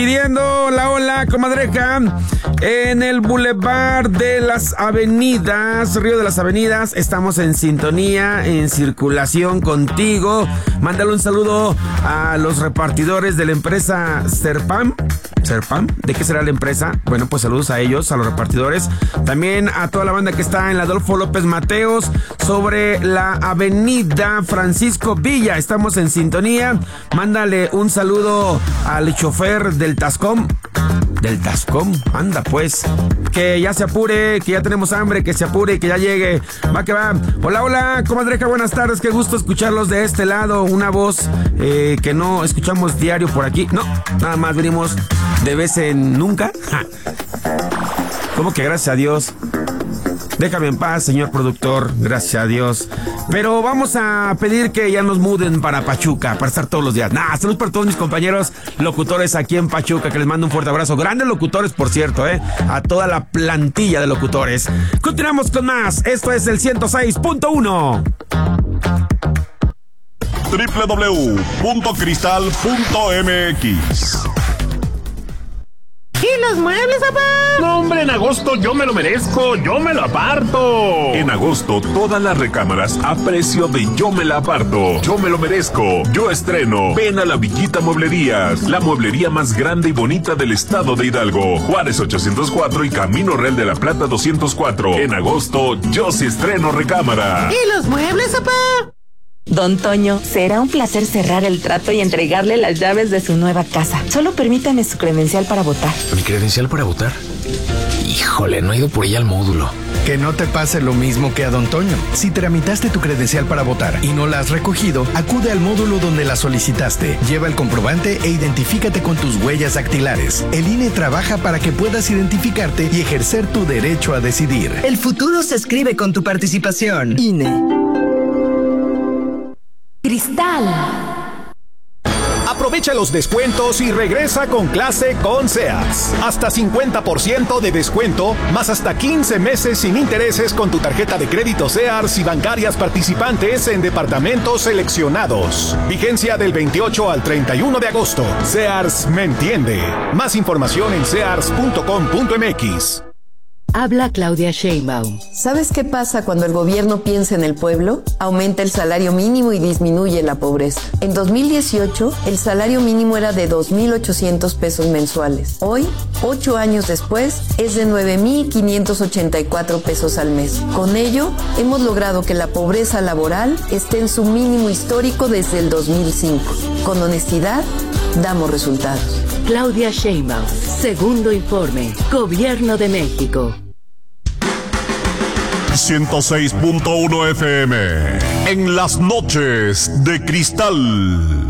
Pidiendo la hola, comadreja, en el Boulevard de las Avenidas, Río de las Avenidas, estamos en sintonía, en circulación contigo. Mándale un saludo a los repartidores de la empresa Serpam. ¿Serpam? ¿De qué será la empresa? Bueno, pues saludos a ellos, a los repartidores. También a toda la banda que está en la Adolfo López Mateos, sobre la avenida Francisco Villa. Estamos en sintonía. Mándale un saludo al chofer del Tascom. ¿Del Tascom? Anda pues, que ya se apure, que ya tenemos hambre, que se apure, que ya llegue. Va que va. Hola, hola, comadreja, buenas tardes. Qué gusto escucharlos de este lado. Una voz que no escuchamos diario por aquí. No, nada más venimos de vez en nunca. Ja. ¿Cómo que gracias a Dios? Déjame en paz, señor productor, gracias a Dios. Pero vamos a pedir que ya nos muden para Pachuca, para estar todos los días. Salud para todos mis compañeros locutores aquí en Pachuca, que les mando un fuerte abrazo. Grandes locutores, por cierto, a toda la plantilla de locutores. Continuamos con más. Esto es el 106.1. www.cristal.mx. ¿Y los muebles, papá? No, hombre, en agosto yo me lo merezco, yo me lo aparto. En agosto, todas las recámaras a precio de yo me la aparto. Yo me lo merezco, yo estreno. Ven a la Villita Mueblerías, la mueblería más grande y bonita del estado de Hidalgo. Juárez 804 y Camino Real de la Plata 204. En agosto, yo sí estreno recámara. ¿Y los muebles, papá? Don Toño, será un placer cerrar el trato y entregarle las llaves de su nueva casa. Solo permítame su credencial para votar. ¿Mi credencial para votar? Híjole, no he ido por ella al módulo. Que no te pase lo mismo que a Don Toño. Si tramitaste tu credencial para votar y no la has recogido, acude al módulo donde la solicitaste. Lleva el comprobante e identifícate con tus huellas dactilares. El INE trabaja para que puedas identificarte y ejercer tu derecho a decidir. El futuro se escribe con tu participación. INE. Cristal. Aprovecha los descuentos y regresa con clase con Sears. Hasta 50% de descuento, más hasta 15 meses sin intereses con tu tarjeta de crédito Sears y bancarias participantes en departamentos seleccionados. Vigencia del 28 al 31 de agosto. Sears me entiende. Más información en sears.com.mx. Habla Claudia Sheinbaum. ¿Sabes qué pasa cuando el gobierno piensa en el pueblo? Aumenta el salario mínimo y disminuye la pobreza. En 2018, el salario mínimo era de 2,800 pesos mensuales. Hoy, 8 años después, es de 9,584 pesos al mes. Con ello, hemos logrado que la pobreza laboral esté en su mínimo histórico desde el 2005. Con honestidad, damos resultados. Claudia Sheinbaum, segundo informe, Gobierno de México. 106.1 FM, en las noches de Cristal.